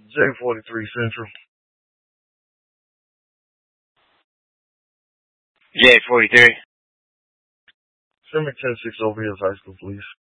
J43 Central. J43. Send me 10-6 over Hills High School, please.